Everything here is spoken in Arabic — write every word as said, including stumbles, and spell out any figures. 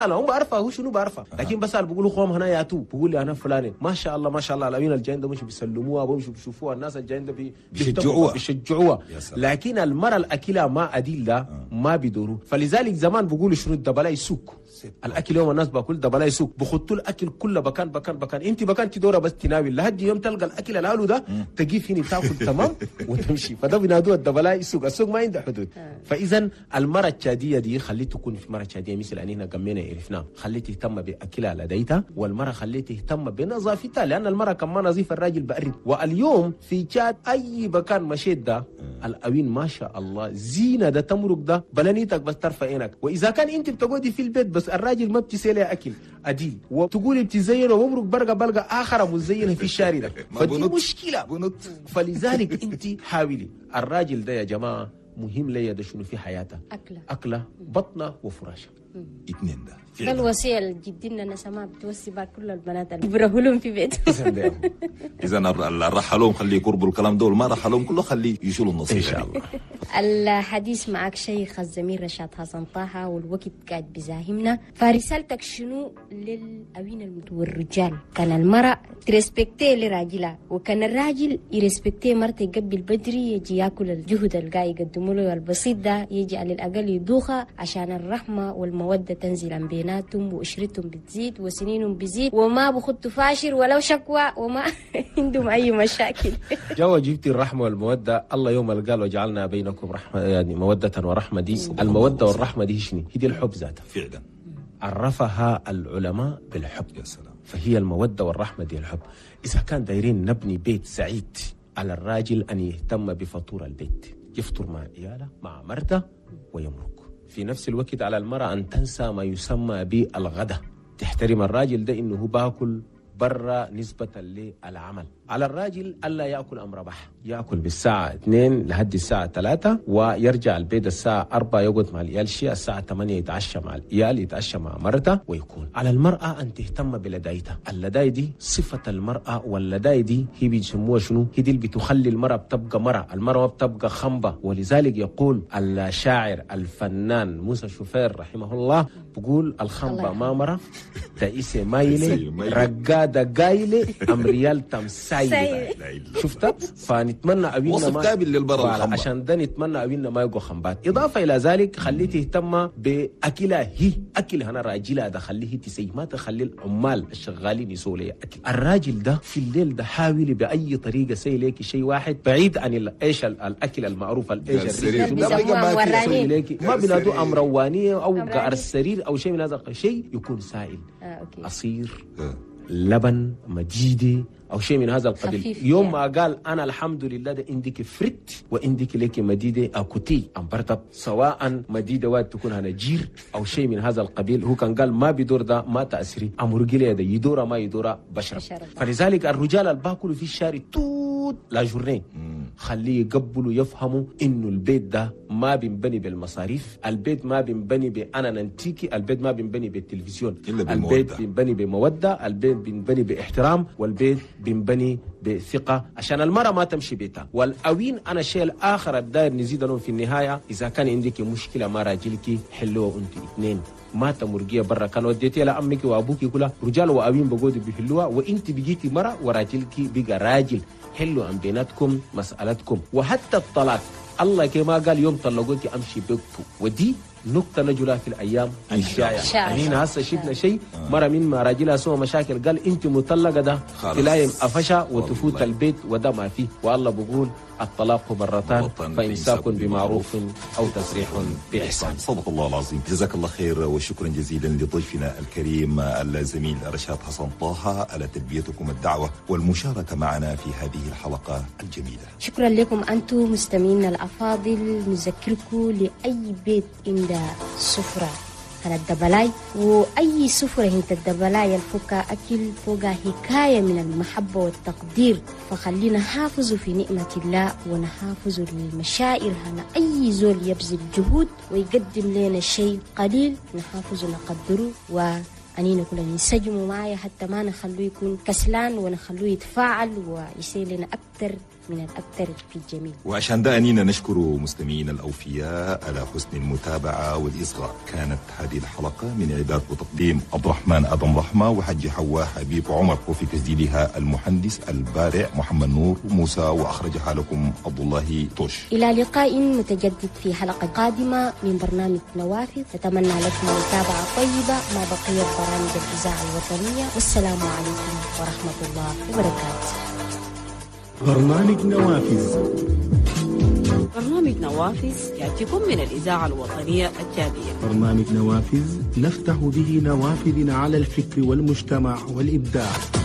انا هم بعرفها هو شنو بعرفها، لكن بسال بقولوا خوم هنا ياتوا بقول لي انا فلان ما شاء الله ما شاء الله الامين الجايين ده مش بيسلموها بيمشوا بيشوفوها الناس الجايين ده بيشجعوها بيشجعوها لكن المرأة الاكله ما اديل ده ما بيدوروا. فلذلك زمان بقولوا شنو الدبلاء يسوق الاكل يوم الناس باكل دبلاء يسوق بخطوا الاكل كله بكان بكان بكان انت بكان تدوره بس تناول لحد يوم تلقى الاكل العالو ده تجي هنا تاكل تمام وتمشي. فده بينادوه الدبلاء يسوق، السوق ما عنده حدود. فاذا المرأة الشاديه دي خليت تكون في مرأة شاديه مثل اننا قمينا عرفناه، خليت تهتم باكلها لديتها، والمرأة خليت تهتم بنظافتها لان المرأة كمان نظيف الراجل بقرب. واليوم في شاد اي مكان مشيت ده الاوين ما شاء الله زينه ده تمرق ده بلانيتك بس ترفع عينك. واذا كان انت بتقعدي في البيت بس الراجل ما بتسالي اكل اديل وتقولي بتزينه وبمرق برقه بلقى اخره مزينه في الشارع ده فدي مشكله. فلذلك انت حاولي الراجل ده يا جماعه مهم ليا ده شنو في حياته اكله اكله بطنه وفراشه اثنين ده ده الوصيه اللي جدنا انا سماها بتوصي بها كل البنات اللي بيرهلون في بيتهم. اذا الرحلهم خليه يقربوا الكلام دول ما رحلهم كله خليه يشيلوا النصيحه ان شاء الله. الحديث معك شيخ الزميل رشاد حسن طه والوقت قاعد بيزاحمنا، فرسالتك شنو للاوين والرجال؟ كان المراه تريسبكتي لراجلها وكان الراجل يريسبكتي مرته قبل بدري يجي ياكل الجهد اللي قاعد يقدموا له البسيط ده يجي على الاقل يدوخها عشان الرحمه والموده تنزل عن بيناتهم واشرتهم بتزيد وسنينهم بتزيد وما بخطوا فاشر ولو شكوى وما عندهم اي مشاكل. جو جبتي الرحمه والموده الله يوم قال وجعلنا بينكم رحمه يعني موده ورحمه. دي الموده والرحمه دي شنو؟ هي دي الحب ذاتها فعلا عرفها العلماء بالحب. يا سلام. فهي الموده والرحمه دي الحب. اذا كان دايرين نبني بيت سعيد على الراجل ان يهتم بفطور البيت، يفطر مع عياله مع مرته ويمرق. في نفس الوقت على المرأة أن تنسى ما يسمى بالغدا، تحترم الراجل ده إنه باكل برا نسبة للعمل. على الراجل ألا يأكل أم ربح، يأكل بالساعة اثنين لحد الساعة ثلاثة ويرجع البيت الساعة أربعة يقعد مع العيال شيء الساعة ثمانية يتعشى مع العيال يتعشى مع مرته ويكون. على المرأة أن تهتم بلدايتها، اللداي دي صفة المرأة واللداي دي هي بيسموها شنو؟ هي دي اللي بتخلي المرأة بتبقى مرأة، المرأة بتبقى خنبة. ولذلك يقول الشاعر الفنان موسى شوفير رحمه الله بقول الخنبة ما مرة تأيسي مايلة رقادة قايلة أم ريال تمسايلة. شفتها؟ فنتمنى أبينا وصف كامل للبرة الخنبة عشان ده نتمنى أبينا ما يقوا خنبات. إضافة إلى ذلك خليه تهتم بأكلها هي، أكلها أنا راجلها ده خليه تسي ما تخلي العمال الشغالين يسووا لي أكل. الراجل ده في الليل ده حاولي بأي طريقة سي ليك شيء واحد بعيد عن ايش الأكل المعروف الإيش ما بينادوا أم روانية أو قعر السرير أو شيء من هذا الشيء يكون سائل عصير لبن مجيدة أو شيء من هذا القبيل. يوم يعني. ما قال أنا الحمد لله ده عندك فرت وعندك لك مديدة أكوتي أم برتب سواء مديدة واد تكون هنجير أو شيء من هذا القبيل. هو كان قال ما بدور ده ما تأثري أمرجلي ده يدور ما يدور بشرب. فلذلك الرجال الباكلوا في الشارع توت لا جرين خليه يقبلوا يفهموا إنه البيت ده ما بينبني بالمصاريف، البيت ما بينبني بأنا ننتيكي، البيت ما بينبني بالتلفزيون، البيت بينبني بمودة، البيت بينبني باحترام، والبيت بينبني بثقة عشان المرأة ما تمشي بيتها. والأوين أنا شيء الآخر الداير نزيد لهم في النهاية إذا كان عندك مشكلة ما راجلك حلوها أنت اثنين ما تمرقية برا. كان وديتي لأمك وأبوك كلها رجال وأوين بقودوا بيحلوها وإنت بقيتي مرأة وراجلك بقى راجل حلو عن بيناتكم مسألتكم. وحتى الطلاق الله كما قال يوم طلقوك أمشي بيكتو ودي نقطة نجلها في الأيام الجاية. أنينا هسه شفنا شيء مرة من ما راجلها سوى مشاكل قال أنت مطلقة ده تلاقي أفشا وتفوت البيت وده ما فيه. والله بقول الطلاق مرتان فإمساك بمعروف أو تسريح بإحسان. صدق الله العظيم. جزاك الله خير وشكرا جزيلا لضيفنا الكريم الزميل رشاد حسن طه على تلبيتكم الدعوة والمشاركة معنا في هذه الحلقة الجميلة. شكرا لكم أنتم مستمعينا الأفاضل. نذكركم لأي بيت عند سفرة على الدبلاي وأي سفرة هنت الدبلاي الفكا أكل فوقها حكاية من المحبة والتقدير. فخلينا نحافظوا في نعمة الله ونحافظوا للمشاعر. هنا أي زول يبذل جهود ويقدم لنا شيء قليل نحافظوا نقدره وأنينا كلنا ننسجموا معايا حتى ما نخلوه يكون كسلان ونخلوه يتفاعل ويصير لنا أكتر من الأكثر في الجميل. وعشان ده أنينا نشكر مستمعينا الأوفياء على حسن المتابعة والإصغاء. كانت هذه الحلقة من إعداد وتقديم عبد الرحمن آدم رحمة وحج حواء حبيب عمر، وفي تسجيلها المهندس البارع محمد نور موسى، وأخرجها لكم عبد الله طوش. إلى لقاء متجدد في حلقة قادمة من برنامج نوافذ. نتمنى لكم متابعة طيبة مع بقية برامج الإذاعة الوطنية، والسلام عليكم ورحمة الله وبركاته. برنامج نوافذ. برنامج نوافذ يأتيكم من الإذاعة الوطنية التالية. برنامج نوافذ نفتح به نوافذ على الفكر والمجتمع والإبداع.